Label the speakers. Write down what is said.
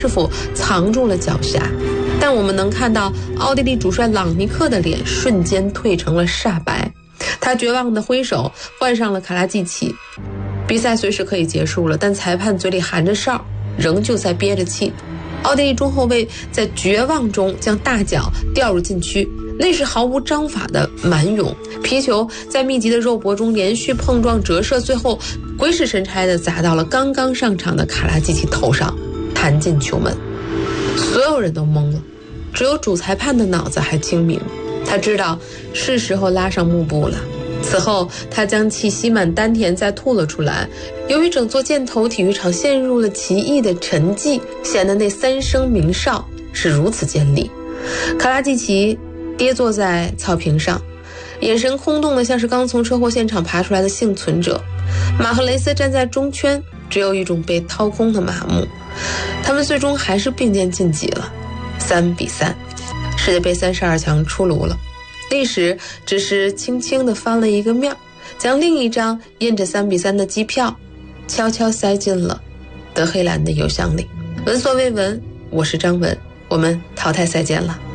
Speaker 1: 师傅藏住了脚下，但我们能看到奥地利主帅朗尼克的脸瞬间褪成了煞白，他绝望地挥手换上了卡拉季奇。比赛随时可以结束了，但裁判嘴里含着哨，仍旧在憋着气。奥地利中后卫在绝望中将大脚掉入禁区，那是毫无章法的蛮勇，皮球在密集的肉搏中连续碰撞折射，最后鬼使神差地砸到了刚刚上场的卡拉季奇头上，弹进球门。所有人都懵了，只有主裁判的脑子还清明，他知道是时候拉上幕布了。此后他将气吸满丹田再吐了出来。由于整座箭头体育场陷入了奇异的沉寂，显得那3声鸣哨是如此尖利。卡拉季奇跌坐在草坪上，眼神空洞的像是刚从车祸现场爬出来的幸存者。马赫雷斯站在中圈，只有一种被掏空的麻木。他们最终还是并肩晋级了，3-3，世界杯32强出炉了。历史只是轻轻地翻了一个面，将另一张印着3-3的机票悄悄塞进了德黑兰的邮箱里。闻所未闻，我是张文，我们淘汰赛见了。